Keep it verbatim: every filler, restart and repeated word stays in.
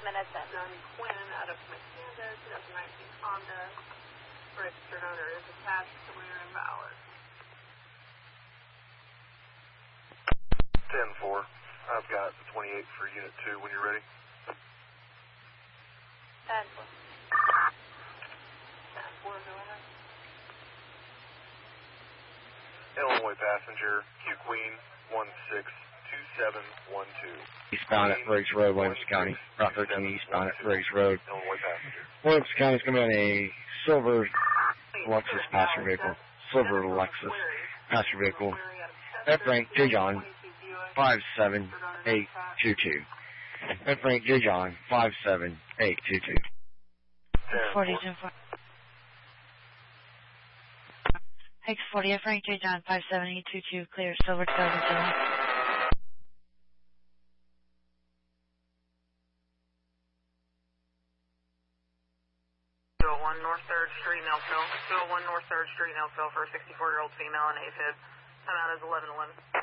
minutes in. John Quinn out of Mechanda, twenty nineteen Honda. Registered owner is attached to clear and valid. ten four. I've got twenty-eight for unit two when you're ready. ten four. ten four, go ahead. Illinois passenger, Q Queen, one six two seven one two. Eastbound at Briggs Road, Williams County. Route thirteen eastbound at Briggs Road. Illinois passenger. Williams County is going to be on a silver Lexus passenger vehicle. Silver Lexus passenger vehicle. F rank J John five seven eight two two. F rank J John five seven eight two two. forty, ten four. X forty, F rank J John five seven eight two two, clear, silver two thousand seven. two oh one North third Street, Nelson. two oh one North third Street, Nelson, for a sixty-four-year-old female in AFib. Time out is eleven eleven.